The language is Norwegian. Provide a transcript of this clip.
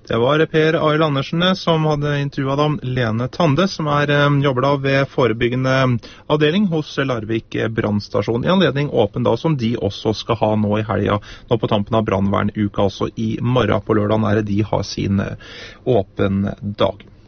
Det var Per Arild Andersen som hadde intervjuet dem, Lene Tande, som jobber da ved forebyggende avdeling hos Larvik brannstasjon, i anledning åpen dag, som de også skal ha nå i helga, nå på tampen av brannvernuka, altså i morgen på lørdagen det de har sin åpen dag.